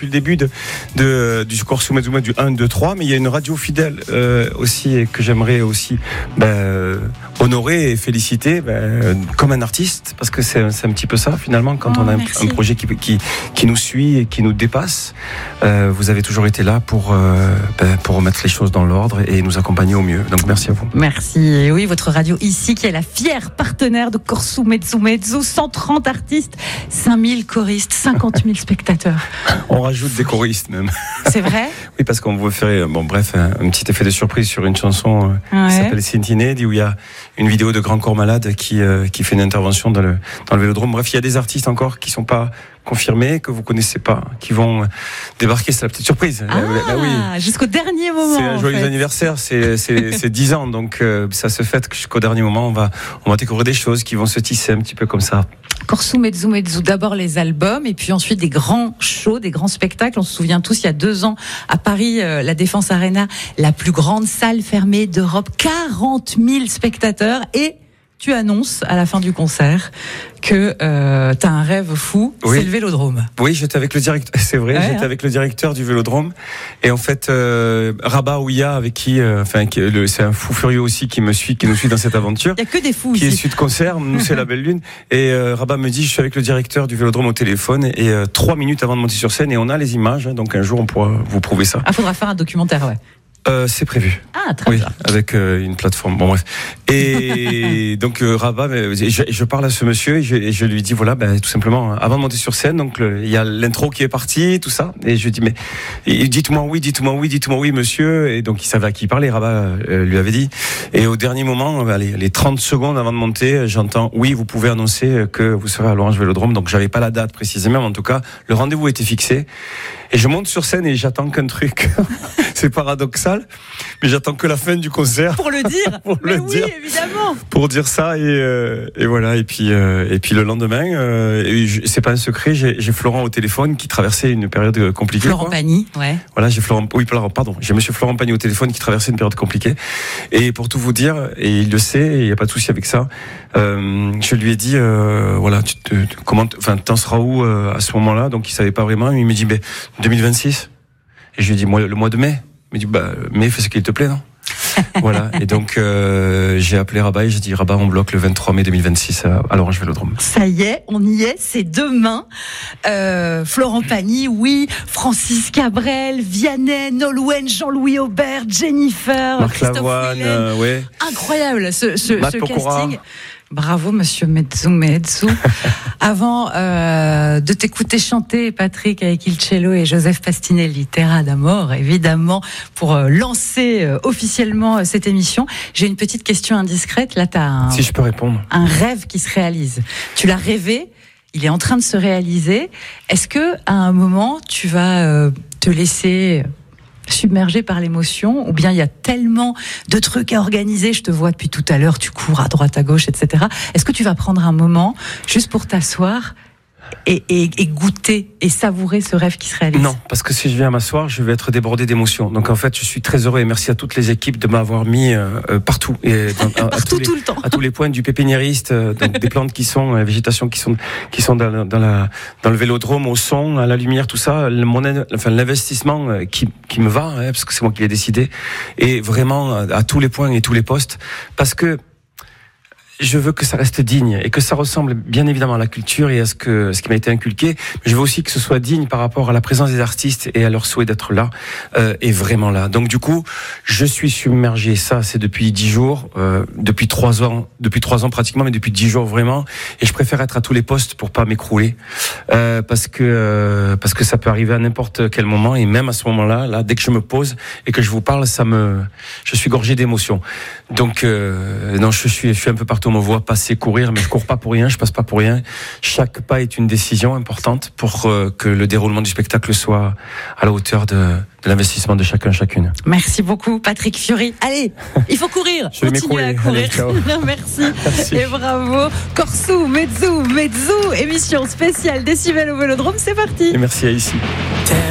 depuis le début du Corso Mezzo Mezzo du 1, 2, 3, mais il y a une radio fidèle aussi et que j'aimerais aussi honorer et féliciter comme un artiste, parce que c'est un petit peu ça finalement quand on a un projet qui nous suit et qui nous dépasse. Vous avez toujours été là pour remettre les choses dans l'ordre et nous accompagner au mieux. Donc merci à vous. Merci. Et oui, votre radio ici qui est la fière partenaire de Corso Mezzo Mezzo, 130 artistes, 5000 choristes, 50 000 spectateurs. On rajoute des choristes même. C'est vrai ? Oui, parce qu'on veut faire un petit effet de surprise sur une chanson qui s'appelle Sentinelle, où il y a une vidéo de Grand Corps Malade qui fait une intervention dans le Vélodrome. Bref, il y a des artistes encore qui sont pas confirmés, que vous connaissez pas, qui vont débarquer. C'est la petite surprise. Oui. Jusqu'au dernier moment. C'est un joyeux anniversaire, c'est 10 ans, donc ça se fête jusqu'au dernier moment. On va découvrir des choses qui vont se tisser un petit peu comme ça. Corso Mezzo Mezzo, d'abord les albums et puis ensuite des grands shows, des grands spectacles. On se souvient tous, il y a 2 ans à Paris, la Défense Arena, la plus grande salle fermée d'Europe, 40 000 spectateurs, et tu annonces à la fin du concert que t'as un rêve fou, c'est le Vélodrome. Oui, j'étais avec le directeur, c'est vrai, j'étais avec le directeur du Vélodrome, et en fait Rabat Ouya, avec qui c'est un fou furieux aussi qui nous suit dans cette aventure. Il y a que des fous qui ici. est issu de concert, nous c'est la belle lune, et Rabat me dit je suis avec le directeur du Vélodrome au téléphone, et 3 minutes avant de monter sur scène, et on a les images, donc un jour on pourra vous prouver ça. Faudra faire un documentaire, c'est prévu. Très bien. Avec une plateforme. Bon, bref. Et donc, Rabat, je parle à ce monsieur et je lui dis, voilà, tout simplement, avant de monter sur scène, donc, il y a l'intro qui est partie, tout ça. Et je lui dis, mais, dites-moi oui, monsieur. Et donc, il savait à qui il parlait, Rabat lui avait dit. Et au dernier moment, les 30 secondes avant de monter, j'entends, oui, vous pouvez annoncer que vous serez à l'Orange Vélodrome. Donc, j'avais pas la date précisément, mais en tout cas, le rendez-vous était fixé. Et je monte sur scène et j'attends qu'un truc. C'est paradoxal, mais j'attends que la fin du concert. Pour le dire. Oui, évidemment. Pour dire ça, et voilà. Et puis le lendemain, c'est pas un secret, j'ai Florent au téléphone qui traversait une période compliquée. Florent Pagny, ouais. Voilà, j'ai monsieur Florent Pagny au téléphone qui traversait une période compliquée. Et pour tout vous dire, et il le sait, il y a pas de souci avec ça. Je lui ai dit, t'en seras où à ce moment-là? Donc il savait pas vraiment. Il me dit, 2026. Et je lui ai dit, le mois de mai. Il me dit, mai, fais ce qu'il te plaît, non? Voilà. Et donc, j'ai appelé Rabat et j'ai dit, Rabat, on bloque le 23 mai 2026 à l'Orange Vélodrome. Ça y est, on y est, c'est demain. Florent Pagny, oui. Francis Cabrel, Vianney, Nolwenn, Jean-Louis Aubert, Jennifer, Marc Christophe Lavoine, ouais. Incroyable, ce Pokora. casting. Bravo, monsieur Mezzo. Avant de t'écouter chanter, Patrick, avec Il Cello et Joseph Pastinelli, Terra d'Amore, évidemment, pour lancer officiellement cette émission, j'ai une petite question indiscrète. Là, si je peux répondre. Un rêve qui se réalise. Tu l'as rêvé, il est en train de se réaliser. Est-ce que à un moment, tu vas te laisser submergé par l'émotion, ou bien il y a tellement de trucs à organiser, je te vois depuis tout à l'heure, tu cours à droite, à gauche, etc. Est-ce que tu vas prendre un moment juste pour t'asseoir et goûter et savourer ce rêve qui se réalise? Non, parce que si je viens m'asseoir, je vais être débordé d'émotions. Donc en fait, je suis très heureux et merci à toutes les équipes de m'avoir mis partout. Et partout, tout le temps. À tous les points du pépiniériste, donc des plantes qui sont, la végétation qui sont dans le Vélodrome, au son, à la lumière, tout ça. L'investissement qui me va, parce que c'est moi qui l'ai décidé, et vraiment à tous les points et tous les postes, parce que je veux que ça reste digne et que ça ressemble bien évidemment à la culture et à ce qui m'a été inculqué. Mais je veux aussi que ce soit digne par rapport à la présence des artistes et à leur souhait d'être là et vraiment là. Donc du coup, je suis submergé. Ça, c'est depuis 10 jours, depuis 3 ans pratiquement, mais depuis 10 jours vraiment. Et je préfère être à tous les postes pour pas m'écrouler parce que ça peut arriver à n'importe quel moment et même à ce moment-là, là, dès que je me pose et que je vous parle, je suis gorgé d'émotions. Donc non, je suis un peu partout. On me voit passer, courir, mais je cours pas pour rien, je passe pas pour rien. Chaque pas est une décision importante pour que le déroulement du spectacle soit à la hauteur de l'investissement de chacun, chacune. Merci beaucoup, Patrick Fiori. Allez, il faut courir. Continuez à courir. Allez, merci. Et bravo. Corso Mezzo, émission spéciale Décibel au Vélodrome, c'est parti. Et merci à ici.